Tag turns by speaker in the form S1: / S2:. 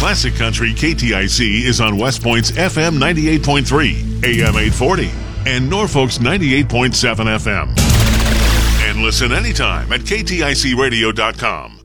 S1: Classic Country KTIC is on West Point's FM 98.3, AM 840, and Norfolk's 98.7 FM. And listen anytime at kticradio.com.